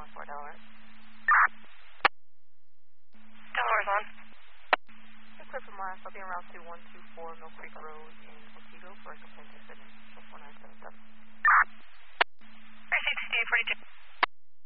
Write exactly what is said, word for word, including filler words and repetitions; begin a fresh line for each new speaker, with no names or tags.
four Delaware.
Delaware's on.
Clear from last. I'll be around two one two four Mill Creek Road in Otsego for a complaint incident.